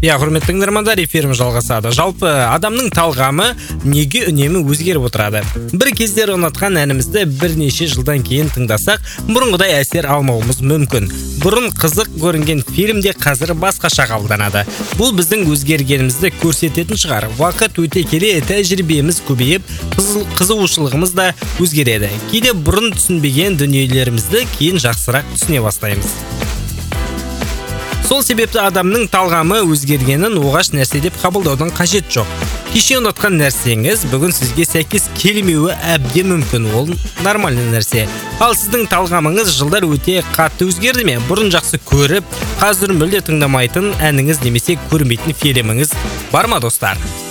Иә, құрметті тыңдармандар, эфиріміз жалғасады. Жалпы адамның талғамы неге үнемі өзгеріп отырады? Бір кездер ұнатқан әнімізді бірнеше жылдан кейін тыңдасақ, бұрынғыдай әсер алмауымыз мүмкін. Бұрын қызық көрінген фильмде қазір басқаша қабылданады. Бұл біздің өзгергенімізді көрсететін шығар. Уақыт өте келе тәжірибеміз көбейіп, қызығушылығымыз да өзгереді. Кейде бұрын түсінбеген дүниелерімізді кейін жақсырақ түсіне бастаймыз. Сол себепті адамның талғамы өзгергенін оғаш нәрсе деп қабылдаудың қажет жоқ. Кеше ұнатқан нәрсеңіз бүгін сізге сәйкес келмеуі әбден мүмкін, ол нормальный нәрсе. Ал сіздің талғамыңыз жылдар өте қатты өзгерді ме? Бұрын жақсы көріп, қазір мүлде тыңдамайтын әніңіз немесе көрмейтін фильміңіз бар ма, достар?